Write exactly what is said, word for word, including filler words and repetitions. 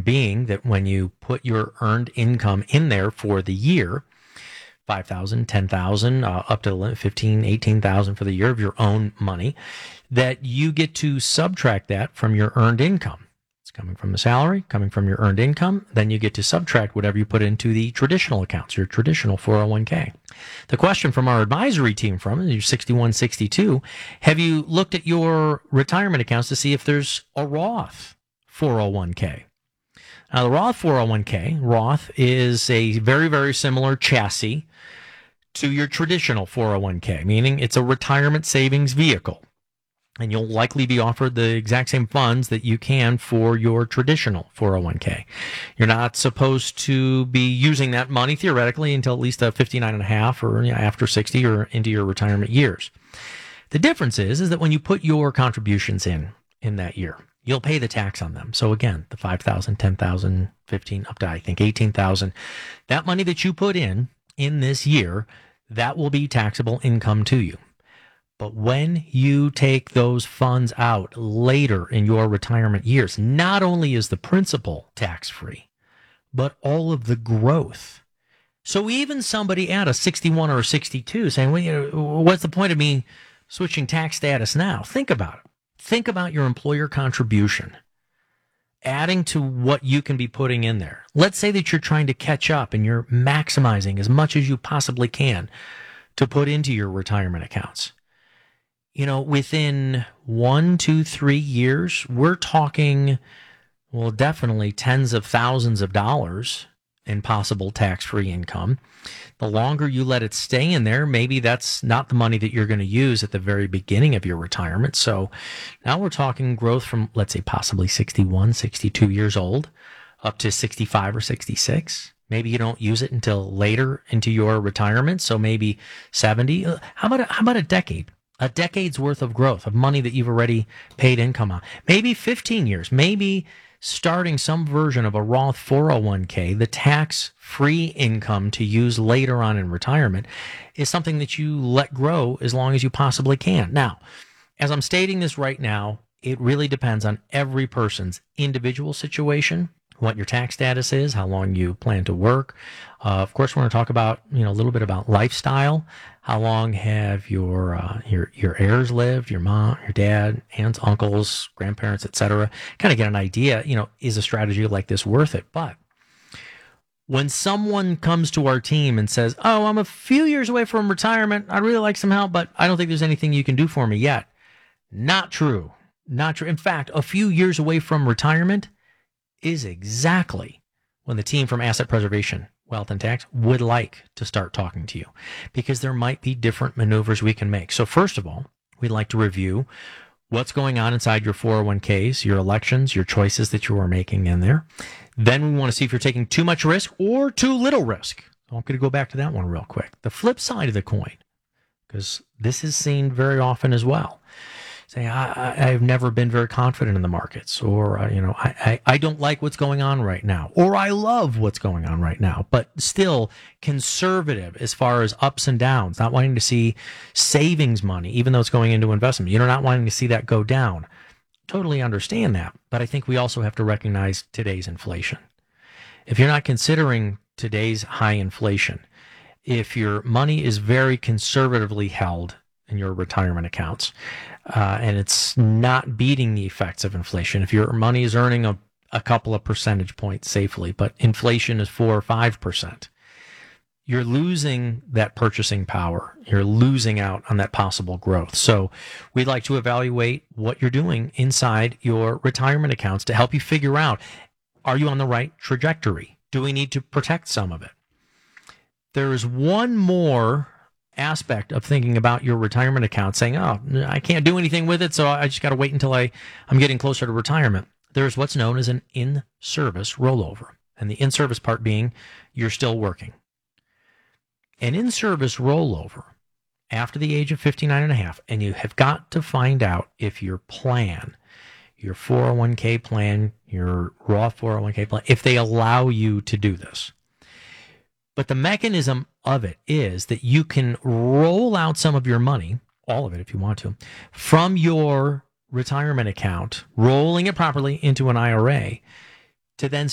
being that when you put your earned income in there for the year, five thousand, ten thousand, uh, up to fifteen, eighteen thousand for the year of your own money, that you get to subtract that from your earned income. It's coming from the salary, coming from your earned income. Then you get to subtract whatever you put into the traditional accounts, your traditional four oh one k. The question from our advisory team from your sixty-one sixty-two, have you looked at your retirement accounts to see if there's a Roth four oh one k? Now, the Roth four oh one k, Roth is a very, very similar chassis to your traditional four oh one k, meaning it's a retirement savings vehicle. And you'll likely be offered the exact same funds that you can for your traditional four oh one k. You're not supposed to be using that money theoretically until at least a fifty-nine and a half or you know, after sixty or into your retirement years. The difference is, is that when you put your contributions in in that year, you'll pay the tax on them. So again, the five thousand, ten thousand, fifteen, up to I think eighteen thousand, that money that you put in in this year, that will be taxable income to you. But when you take those funds out later in your retirement years, not only is the principal tax-free, but all of the growth. So even somebody at a sixty-one or a sixty-two saying, well, you know, what's the point of me switching tax status now? Think about it. Think about your employer contribution, adding to what you can be putting in there. Let's say that you're trying to catch up and you're maximizing as much as you possibly can to put into your retirement accounts. You know, within one, two, three years, we're talking, well, definitely tens of thousands of dollars in possible tax-free income. The longer you let it stay in there, maybe that's not the money that you're going to use at the very beginning of your retirement. So now we're talking growth from, let's say, possibly sixty-one, sixty-two years old up to sixty-five or sixty-six. Maybe you don't use it until later into your retirement. So maybe seventy. How about a, how about a decade? A decade's worth of growth of money that you've already paid income on. Maybe fifteen years. Maybe starting some version of a Roth four oh one k, the tax-free income to use later on in retirement, is something that you let grow as long as you possibly can. Now, as I'm stating this right now, it really depends on every person's individual situation, what your tax status is, how long you plan to work. Uh, of course, we're going to talk about, you know, a little bit about lifestyle. How long have your uh, your your heirs lived? Your mom, your dad, aunts, uncles, grandparents, et cetera. Kind of get an idea. You know, is a strategy like this worth it? But when someone comes to our team and says, "Oh, I'm a few years away from retirement. I'd really like some help, but I don't think there's anything you can do for me yet," not true. Not true. In fact, a few years away from retirement is exactly when the team from Asset Preservation, Wealth and Tax would like to start talking to you, because there might be different maneuvers we can make. So first of all, we'd like to review what's going on inside your four oh one k's, your elections, your choices that you are making in there. Then we want to see if you're taking too much risk or too little risk. I'm going to go back to that one real quick. The flip side of the coin, because this is seen very often as well. Say, I, I've never been very confident in the markets, or, uh, you know, I, I, I don't like what's going on right now, or I love what's going on right now, but still conservative as far as ups and downs, not wanting to see savings money, even though it's going into investment. You're not wanting to see that go down. Totally understand that. But I think we also have to recognize today's inflation. If you're not considering today's high inflation, if your money is very conservatively held in your retirement accounts, uh, and it's not beating the effects of inflation. If your money is earning a, a couple of percentage points safely, but inflation is four or five percent, you're losing that purchasing power. You're losing out on that possible growth. So we'd like to evaluate what you're doing inside your retirement accounts to help you figure out, are you on the right trajectory? Do we need to protect some of it? There is one more aspect of thinking about your retirement account, saying, oh, I can't do anything with it, so I just got to wait until I, I'm getting closer to retirement. There's what's known as an in-service rollover. And the in-service part being you're still working. An in-service rollover after the age of fifty-nine and a half, and you have got to find out if your plan, your four oh one k plan, your Roth four oh one k plan, if they allow you to do this. But the mechanism of it is that you can roll out some of your money, all of it if you want to, from your retirement account, rolling it properly into an I R A, to then